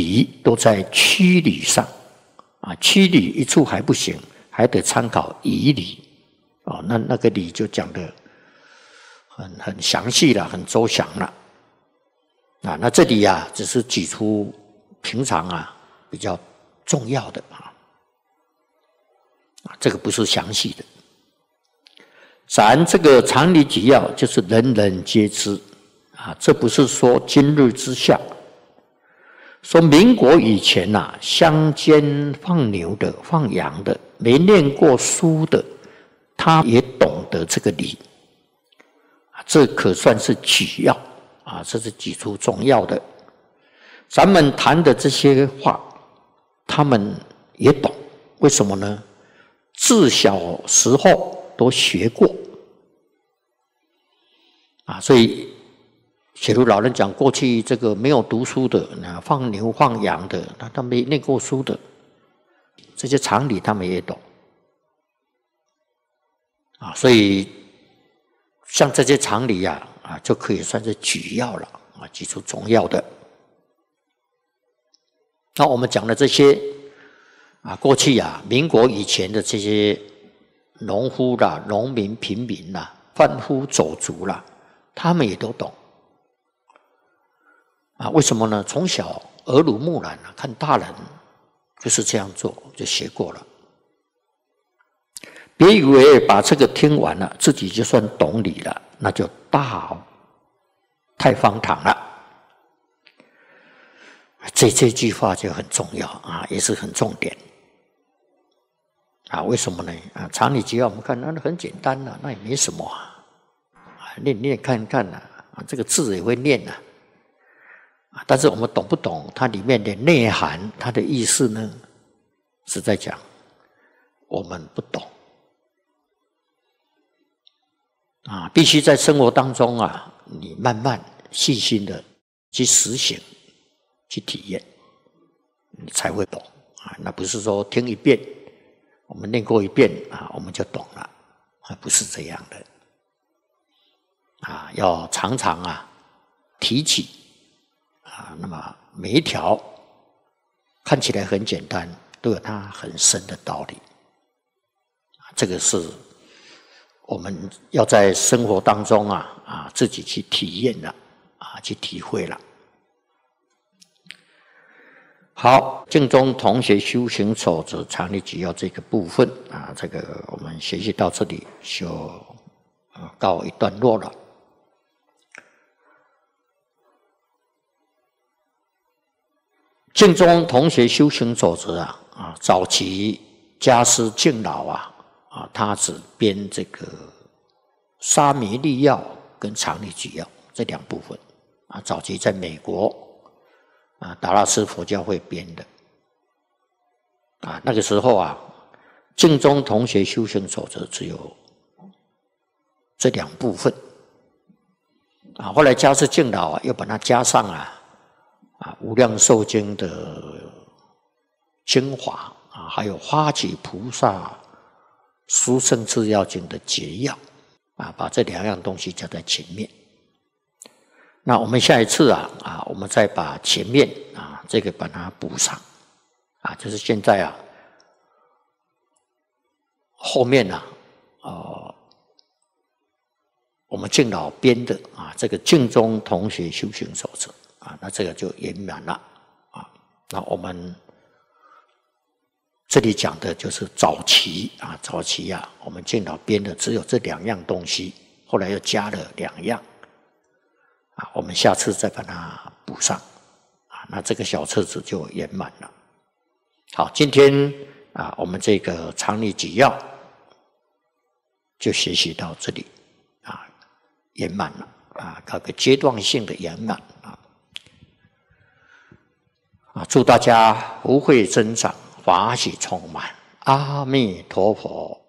理都在曲理上啊，曲理一处还不行，还得参考仪理哦。那个理就讲得很详细了，很周详了啊。那这里啊，只是举出平常啊比较重要的啊，这个不是详细的。咱这个常理纪要就是人人皆知啊，这不是说今日之下。说民国以前啊，乡间放牛的、放羊的，没念过书的，他也懂得这个理，这可算是举要啊，这是举出重要的。咱们谈的这些话，他们也懂，为什么呢？自小时候都学过啊，所以写如老人讲，过去这个没有读书的，放牛放羊的，他没念过书的，这些常理他们也懂啊，所以像这些常理啊，就可以算是举要了啊，举出重要的。那我们讲的这些啊，过去啊，民国以前的这些农夫啦、农民、平民啦、贩夫走卒啦，他们也都懂。啊，为什么呢？从小耳濡目染啊，看大人就是这样做，就学过了。别以为把这个听完了，自己就算懂理了，那就太荒唐了。这句话就很重要啊，也是很重点啊。为什么呢？啊，常理纪要我们看，那很简单啊，那也没什么啊，念看看啊，这个字也会念啊。但是我们懂不懂它里面的内涵，它的意思呢？实在讲，我们不懂啊，必须在生活当中啊，你慢慢细心的去实行、去体验，你才会懂啊。那不是说听一遍，我们念过一遍啊，我们就懂了啊，不是这样的啊，要常常啊提起。啊，那么每一条看起来很简单，都有它很深的道理。这个是我们要在生活当中啊自己去体验了啊，去体会了。好，净宗同学修行守则常理纪要这个部分啊，这个我们学习到这里就告一段落了。净宗同学修行守则啊，早期家师净老他只编这个沙弥律要跟常理纪要这两部分啊，早期在美国啊达拉斯佛教会编的啊，那个时候啊，净宗同学修行守则只有这两部分啊，后来家师净老又把它加上无量寿经的精华啊，还有花旗菩萨殊胜次要经的结要啊，把这两样东西加在前面。那我们下一次我们再把前面这个把它补上啊，就是现在后面我们净老编的这个净宗同学修行手册那这个就圆满了那我们这里讲的就是早期我们净老编的只有这两样东西，后来又加了两样我们下次再把它补上那这个小册子就圆满了。好，今天我们这个常理纪要就学习到这里圆满了搞个阶段性的圆满祝大家福慧增长，法喜充满，阿弥陀佛。